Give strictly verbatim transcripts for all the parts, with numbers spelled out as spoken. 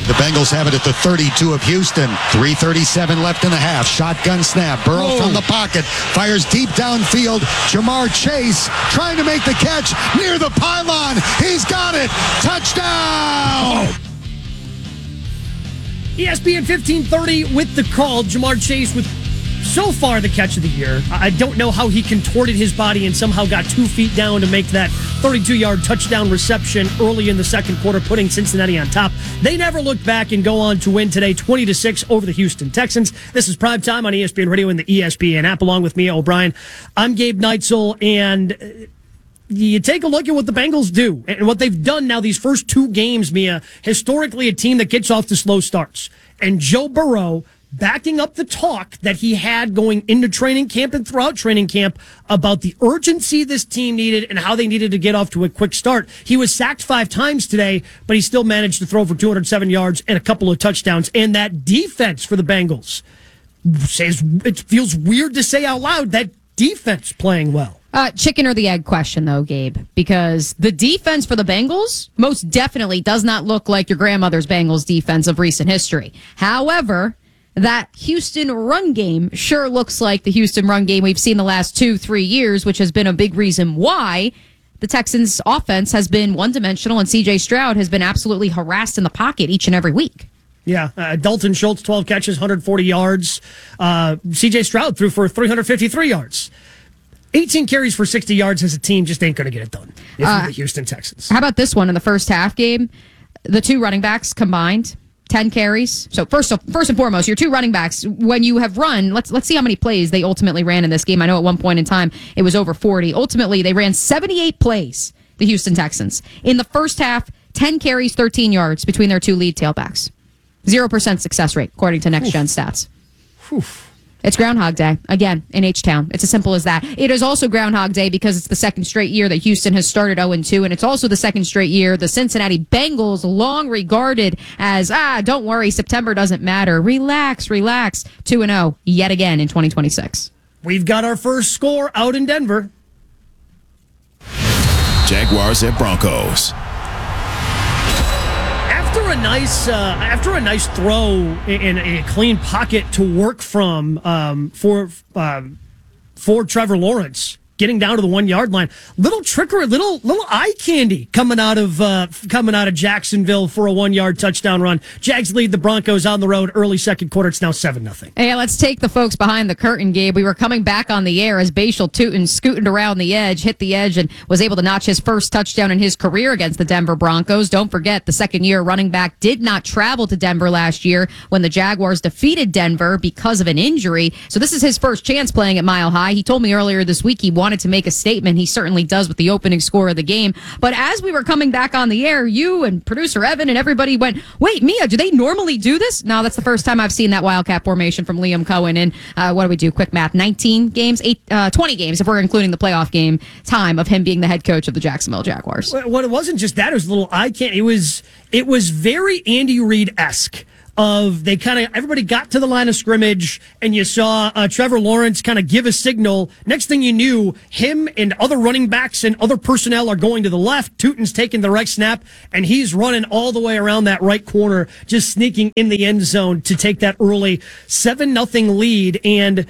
The Bengals have it at the thirty-two of Houston. three thirty-seven left in the half. Shotgun snap. Burrow Whoa. from the pocket. Fires deep downfield. Jamar Chase trying to make the catch near the pylon. He's got it. Touchdown! E S P N fifteen thirty with the call. Jamar Chase with so far the catch of the year. I don't know how he contorted his body and somehow got two feet down to make that thirty-two-yard touchdown reception early in the second quarter, putting Cincinnati on top. They never looked back and go on to win today twenty to six over the Houston Texans. This is Prime Time on E S P N Radio and the E S P N app, along with Mia O'Brien. I'm Gabe Neitzel, and you take a look at what the Bengals do and what they've done now these first two games, Mia. Historically, a team that gets off to slow starts. And Joe Burrow backing up the talk that he had going into training camp and throughout training camp about the urgency this team needed and how they needed to get off to a quick start. He was sacked five times today, but he still managed to throw for two hundred seven yards and a couple of touchdowns. And that defense for the Bengals says, it feels weird to say out loud, that defense playing well. Uh, chicken or the egg question, though, Gabe, because the defense for the Bengals most definitely does not look like your grandmother's Bengals defense of recent history. However, that Houston run game sure looks like the Houston run game we've seen the last two, three years, which has been a big reason why the Texans' offense has been one-dimensional and C J Stroud has been absolutely harassed in the pocket each and every week. Yeah, uh, Dalton Schultz, twelve catches, one hundred forty yards. Uh, C J Stroud threw for three hundred fifty-three yards. eighteen carries for sixty yards as a team just ain't going to get it done if uh, you're the Houston Texans. How about this one in the first half, Gabe? The two running backs combined, ten carries. So first, first and foremost, your two running backs, when you have run, let's let's see how many plays they ultimately ran in this game. I know at one point in time it was over forty. Ultimately, they ran seventy-eight plays, the Houston Texans. In the first half, ten carries, thirteen yards between their two lead tailbacks. zero percent success rate, according to Next Gen Stats. Oof. It's Groundhog Day, again, in H-Town. It's as simple as that. It is also Groundhog Day because it's the second straight year that Houston has started oh and two, and it's also the second straight year the Cincinnati Bengals, long regarded as, ah, don't worry, September doesn't matter. Relax, relax. two and oh, yet again in twenty twenty-six. We've got our first score out in Denver. Jaguars at Broncos. After a nice, uh, after a nice throw in a clean pocket to work from um, for um, for Trevor Lawrence, getting down to the one yard line, little trickery, little little eye candy coming out of uh, coming out of Jacksonville for a one yard touchdown run. Jags lead the Broncos on the road early second quarter. It's now seven nothing. Hey, let's take the folks behind the curtain, Gabe. We were coming back on the air as Bashal Tutin scooted around the edge, hit the edge, and was able to notch his first touchdown in his career against the Denver Broncos. Don't forget, the second year running back did not travel to Denver last year when the Jaguars defeated Denver because of an injury. So this is his first chance playing at Mile High. He told me earlier this week he wanted to make a statement. He certainly does with the opening score of the game. But as we were coming back on the air, you and producer Evan and everybody went, wait, Mia, do they normally do this? No, that's the first time I've seen that Wildcat formation from Liam Cohen in, uh, what do we do? Quick math, nineteen games, eight, uh, twenty games, if we're including the playoff game time of him being the head coach of the Jacksonville Jaguars. Well, it wasn't just that. It was a little eye candy. It was, it was very Andy Reid-esque. Of they kind of everybody got to the line of scrimmage and you saw uh, Trevor Lawrence kind of give a signal. Next thing you knew, him and other running backs and other personnel are going to the left. Tutin's taking the right snap and he's running all the way around that right corner, just sneaking in the end zone to take that early seven nothing lead. And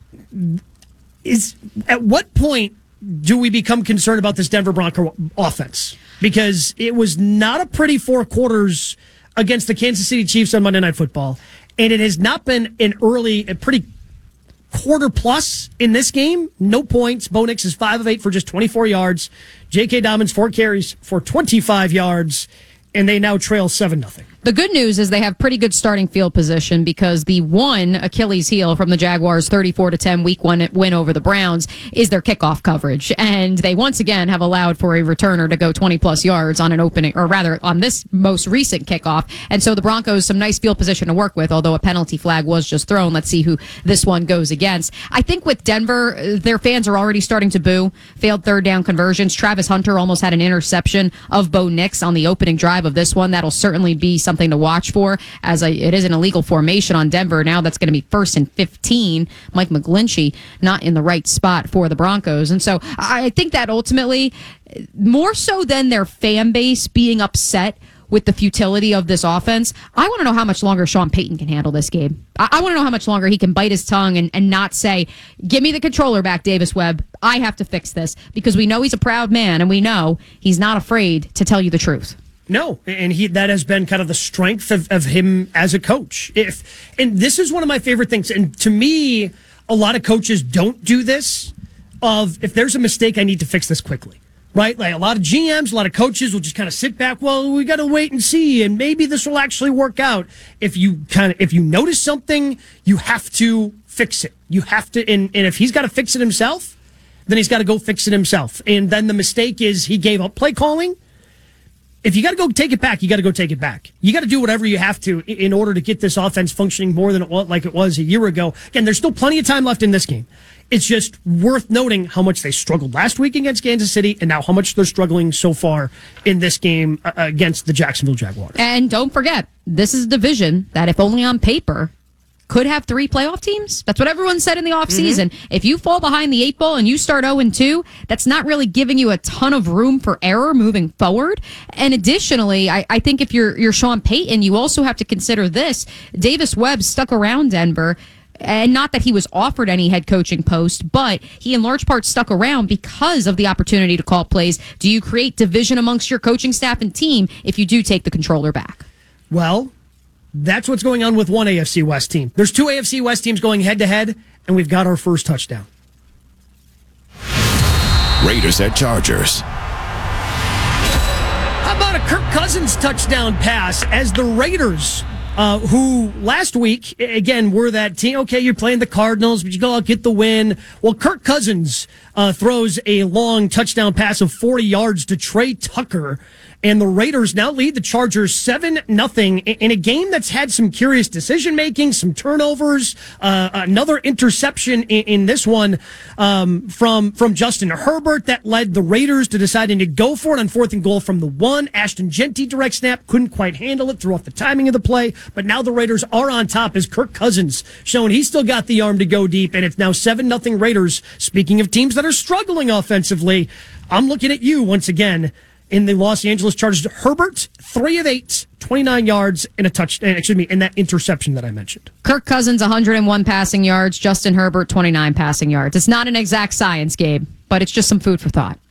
is at what point do we become concerned about this Denver Bronco offense? Because it was not a pretty four quarters against the Kansas City Chiefs on Monday Night Football. And it has not been an early, a pretty quarter plus in this game. No points. Bo Nix is five of eight for just twenty-four yards. J K. Dobbins, four carries for twenty-five yards. And they now trail seven nothing. The good news is they have pretty good starting field position because the one Achilles heel from the Jaguars' thirty-four to ten week one win over the Browns is their kickoff coverage. And they once again have allowed for a returner to go twenty plus yards on an opening, or rather on this most recent kickoff. And so the Broncos, some nice field position to work with, although a penalty flag was just thrown. Let's see who this one goes against. I think with Denver, their fans are already starting to boo failed third down conversions. Travis Hunter almost had an interception of Bo Nix on the opening drive of this one. That'll certainly be something to watch for, as a, it is an illegal formation on Denver. Now that's going to be first and fifteen. Mike McGlinchey not in the right spot for the Broncos. And so I think that ultimately, more so than their fan base being upset with the futility of this offense, I want to know how much longer Sean Payton can handle this game. I, I want to know how much longer he can bite his tongue and, and not say, give me the controller back, Davis Webb. I have to fix this, because we know he's a proud man, and we know he's not afraid to tell you the truth. No, and he that has been kind of the strength of, of him as a coach. If and this is one of my favorite things. And to me, a lot of coaches don't do this. Of if there's a mistake, I need to fix this quickly. Right? Like a lot of G Ms, a lot of coaches will just kind of sit back. Well, we got to wait and see, and maybe this will actually work out. If you kind of if you notice something, you have to fix it. You have to, and, and if he's got to fix it himself, then he's got to go fix it himself. And then the mistake is he gave up play calling. If you got to go take it back, you got to go take it back. You got to do whatever you have to in order to get this offense functioning more than it was, like it was a year ago. Again, there's still plenty of time left in this game. It's just worth noting how much they struggled last week against Kansas City, and now how much they're struggling so far in this game uh, against the Jacksonville Jaguars. And don't forget, this is a division that, if only on paper, could have three playoff teams. That's what everyone said in the offseason. Mm-hmm. If you fall behind the eight ball and you start oh and two, that's not really giving you a ton of room for error moving forward. And additionally, I, I think if you're you're Sean Payton, you also have to consider this. Davis Webb stuck around Denver. And not that he was offered any head coaching post, but he in large part stuck around because of the opportunity to call plays. Do you create division amongst your coaching staff and team if you do take the controller back? Well, that's what's going on with one A F C West team. There's two A F C West teams going head-to-head, and we've got our first touchdown. Raiders at Chargers. How about a Kirk Cousins touchdown pass as the Raiders, uh, who last week, again, were that team, okay, you're playing the Cardinals, but you go out get the win. Well, Kirk Cousins uh, throws a long touchdown pass of forty yards to Trey Tucker, and the Raiders now lead the Chargers seven nothing in a game that's had some curious decision-making, some turnovers, uh, another interception in, in this one um, from from Justin Herbert that led the Raiders to deciding to go for it on fourth and goal from the one. Ashton Genty direct snap, couldn't quite handle it, threw off the timing of the play, but now the Raiders are on top as Kirk Cousins showing he's still got the arm to go deep, and it's now seven nothing Raiders. Speaking of teams that are struggling offensively, I'm looking at you once again. In the Los Angeles Chargers, Herbert, three of eight, twenty-nine yards, and a touch, excuse me, and that interception that I mentioned. Kirk Cousins, one hundred one passing yards. Justin Herbert, twenty-nine passing yards. It's not an exact science, Gabe, but it's just some food for thought.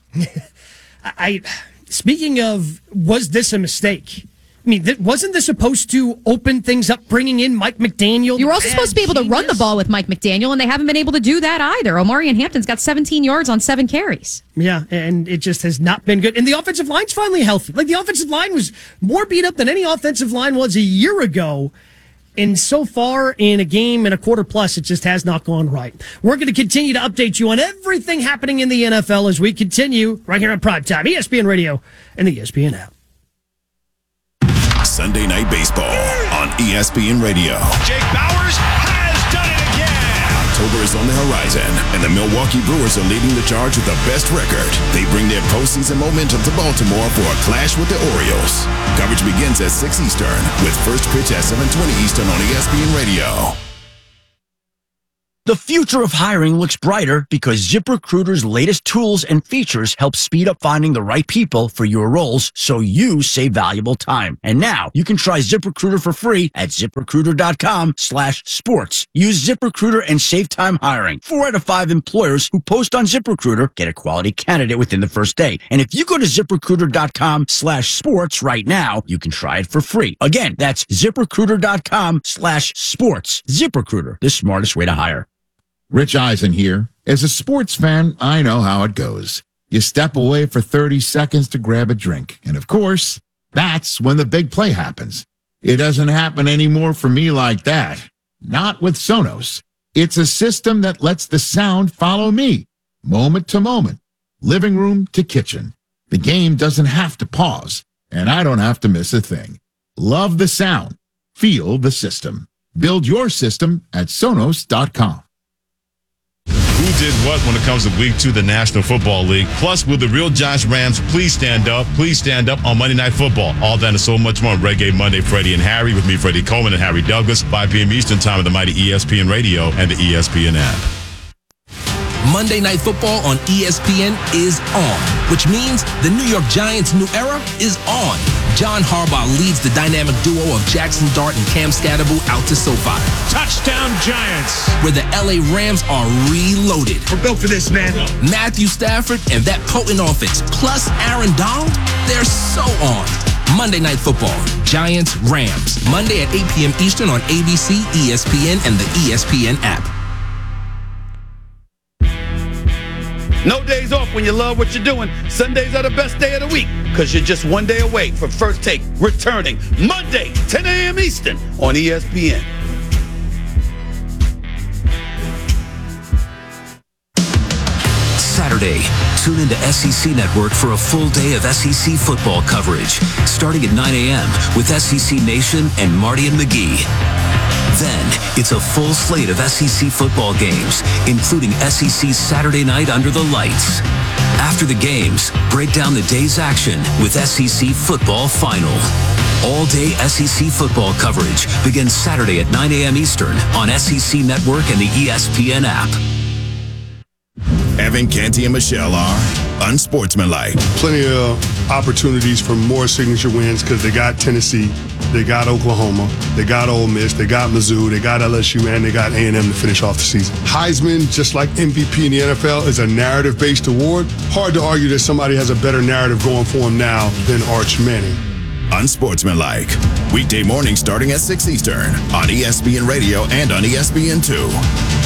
I, speaking of, was this a mistake? I mean, th- wasn't this supposed to open things up, bringing in Mike McDaniel? You were also supposed to be able to run the ball with Mike McDaniel, and they haven't been able to do that either. Omarion Hampton's got seventeen yards on seven carries. Yeah, and it just has not been good. And the offensive line's finally healthy. Like, the offensive line was more beat up than any offensive line was a year ago. And so far in a game and a quarter plus, it just has not gone right. We're going to continue to update you on everything happening in the N F L as we continue right here on Primetime, E S P N Radio and the E S P N app. Sunday Night Baseball on E S P N Radio. Jake Bauers has done it again. October is on the horizon, and the Milwaukee Brewers are leading the charge with the best record. They bring their postseason momentum to Baltimore for a clash with the Orioles. Coverage begins at six Eastern, with first pitch at seven twenty Eastern on E S P N Radio. The future of hiring looks brighter because ZipRecruiter's latest tools and features help speed up finding the right people for your roles so you save valuable time. And now you can try ZipRecruiter for free at ZipRecruiter.com slash sports. Use ZipRecruiter and save time hiring. Four out of five employers who post on ZipRecruiter get a quality candidate within the first day. And if you go to ZipRecruiter.com slash sports right now, you can try it for free. Again, that's ZipRecruiter.com slash sports. ZipRecruiter, the smartest way to hire. Rich Eisen here. As a sports fan, I know how it goes. You step away for thirty seconds to grab a drink. And of course, that's when the big play happens. It doesn't happen anymore for me like that. Not with Sonos. It's a system that lets the sound follow me, moment to moment, living room to kitchen. The game doesn't have to pause, and I don't have to miss a thing. Love the sound. Feel the system. Build your system at Sonos dot com. Who did what when it comes to week two of the National Football League? Plus, will the real Giants Rams please stand up? Please stand up on Monday Night Football. All that and so much more on Reggae Monday. Freddie and Harry with me, Freddie Coleman and Harry Douglas. five p.m. Eastern time of the mighty E S P N Radio and the E S P N app. Monday Night Football on E S P N is on, which means the New York Giants' new era is on. John Harbaugh leads the dynamic duo of Jackson Dart and Cam Scatterbo out to SoFi, Touchdown Giants. where the L A Rams are reloaded. We're built for this, man. Matthew Stafford and that potent offense, plus Aaron Donald, they're so on. Monday Night Football, Giants, Rams. Monday at eight p.m. Eastern on A B C, E S P N, and the E S P N app. No days off when you love what you're doing. Sundays are the best day of the week because you're just one day away from First Take returning Monday, ten a.m. Eastern on E S P N. Saturday, tune into S E C Network for a full day of S E C football coverage, starting at nine a.m. with S E C Nation and Marty and McGee. Then, it's a full slate of S E C football games, including S E C Saturday Night Under the Lights. After the games, break down the day's action with S E C Football Final. All-day S E C football coverage begins Saturday at nine a.m. Eastern on S E C Network and the E S P N app. Evan, Canty, and Michelle are unsportsmanlike. Plenty of opportunities for more signature wins because they got Tennessee, they got Oklahoma, they got Ole Miss, they got Mizzou, they got L S U, and they got A and M to finish off the season. Heisman, just like M V P in the N F L, is a narrative-based award. Hard to argue that somebody has a better narrative going for him now than Arch Manning. Unsportsmanlike. Weekday morning starting at six Eastern on E S P N Radio and on E S N two.